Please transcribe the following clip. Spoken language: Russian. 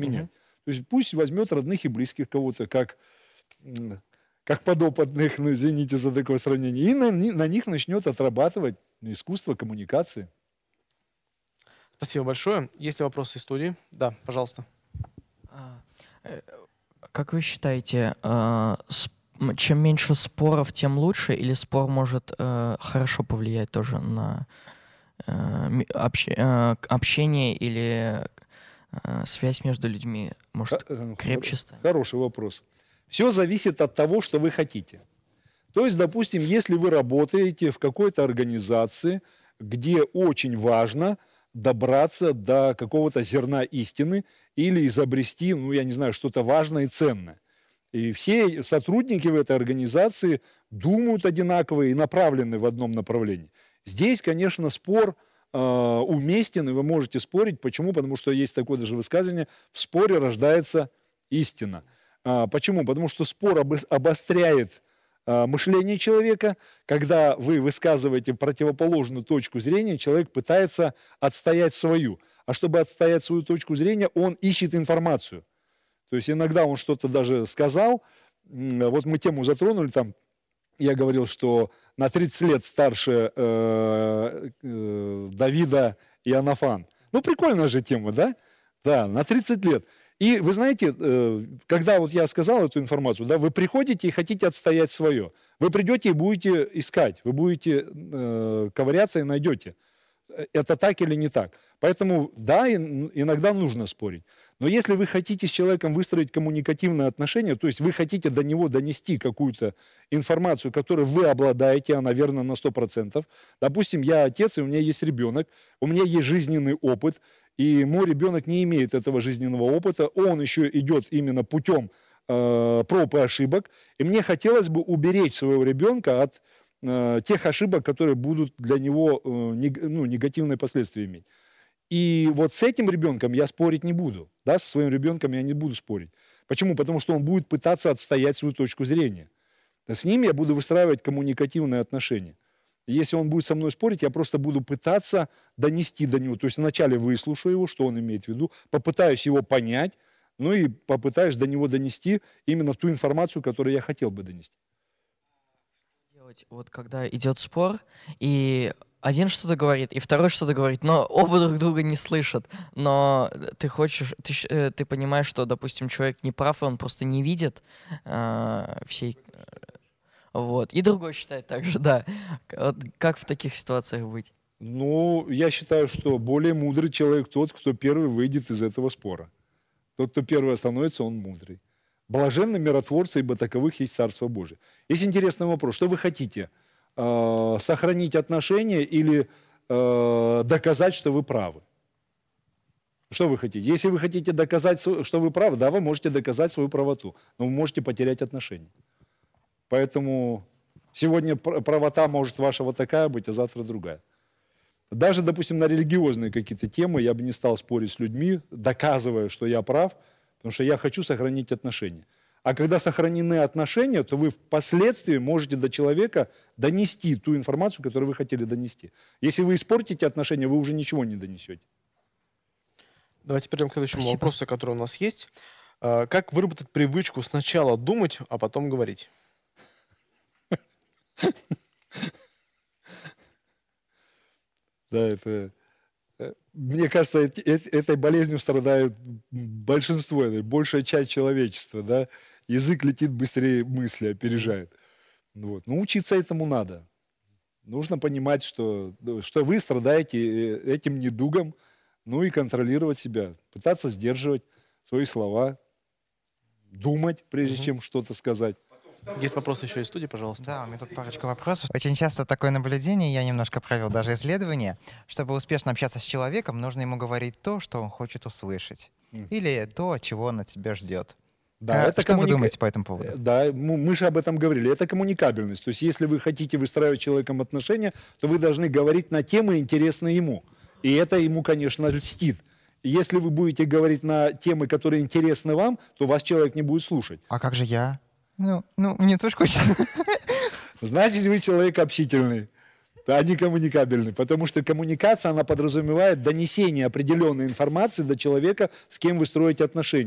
менять. То есть пусть возьмет родных и близких кого-то, как подопытных, ну, извините за такое сравнение, и на них начнет отрабатывать искусство коммуникации. Спасибо большое. Есть ли вопросы из студии? Да, пожалуйста. Как вы считаете, чем меньше споров, тем лучше, или спор может хорошо повлиять тоже на общение или связь между людьми? Может, крепче станет? Хороший вопрос. Все зависит от того, что вы хотите. То есть, допустим, если вы работаете в какой-то организации, где очень важно добраться до какого-то зерна истины или изобрести, ну, я не знаю, что-то важное и ценное. И все сотрудники в этой организации думают одинаково и направлены в одном направлении. Здесь, конечно, спор уместен, и вы можете спорить. Почему? Потому что есть такое даже высказывание: в споре рождается истина. Почему? Потому что спор обостряет мышление человека. Когда вы высказываете противоположную точку зрения, человек пытается отстоять свою. А чтобы отстоять свою точку зрения, он ищет информацию. То есть иногда он что-то даже сказал. Вот мы тему затронули, там я говорил, что на 30 лет старше Давида Иоаннафан. Ну, прикольная же тема, да? Да, на 30 лет. И вы знаете, когда вот я сказал эту информацию, да, вы приходите и хотите отстоять свое. Вы придете и будете искать, вы будете ковыряться и найдете, это так или не так. Поэтому, да, иногда нужно спорить. Но если вы хотите с человеком выстроить коммуникативные отношения, то есть вы хотите до него донести какую-то информацию, которой вы обладаете, она верна на 100%. Допустим, я отец, и у меня есть ребенок, у меня есть жизненный опыт, и мой ребенок не имеет этого жизненного опыта, он еще идет именно путем проб и ошибок, и мне хотелось бы уберечь своего ребенка от тех ошибок, которые будут для него негативные последствия иметь. И вот с этим ребенком я спорить не буду. Да, со своим ребенком я не буду спорить. Почему? Потому что он будет пытаться отстоять свою точку зрения. С ним я буду выстраивать коммуникативные отношения. Если он будет со мной спорить, я просто буду пытаться донести до него. То есть вначале выслушаю его, что он имеет в виду, попытаюсь его понять, ну и попытаюсь до него донести именно ту информацию, которую я хотел бы донести. Вот когда идет спор, и один что-то говорит, и второй что-то говорит, но оба друг друга не слышат. Но ты понимаешь, что, допустим, человек не прав, и он просто не видит всей... Вот. И другой считает так же, да. Вот как в таких ситуациях быть? Ну, я считаю, что более мудрый человек тот, кто первый выйдет из этого спора. Тот, кто первый остановится, он мудрый. Блаженны миротворцы, ибо таковых есть Царство Божие. Есть интересный вопрос. Что вы хотите? Сохранить отношения или доказать, что вы правы? Что вы хотите? Если вы хотите доказать, что вы правы, да, вы можете доказать свою правоту, но вы можете потерять отношения. Поэтому сегодня правота может ваша вот такая быть, а завтра другая. Даже, допустим, на религиозные какие-то темы я бы не стал спорить с людьми, доказывая, что я прав, потому что я хочу сохранить отношения. А когда сохранены отношения, то вы впоследствии можете до человека донести ту информацию, которую вы хотели донести. Если вы испортите отношения, вы уже ничего не донесете. Давайте перейдем к следующему вопросу, который у нас есть. Как выработать привычку сначала думать, а потом говорить? Да, мне кажется, этой болезнью страдает большинство, большая часть человечества. Да? Язык летит быстрее мысли, опережает. Вот. Но учиться этому надо. Нужно понимать, что вы страдаете этим недугом, ну и контролировать себя, пытаться сдерживать свои слова, думать, прежде чем что-то сказать. Есть вопросы еще из студии, пожалуйста. Да, у меня тут парочка вопросов. Очень часто такое наблюдение, я немножко провел даже исследование. Чтобы успешно общаться с человеком, нужно ему говорить то, что он хочет услышать. Или то, от чего он от тебя ждет. Да, что вы думаете по этому поводу? Да, мы же об этом говорили. Это коммуникабельность. То есть если вы хотите выстраивать с человеком отношения, то вы должны говорить на темы, интересные ему. И это ему, конечно, льстит. Если вы будете говорить на темы, которые интересны вам, то вас человек не будет слушать. А как же я? Ну, мне тоже хочется. Значит, вы человек общительный. Да, они коммуникабельны, потому что коммуникация, она подразумевает донесение определенной информации до человека, с кем вы строите отношения.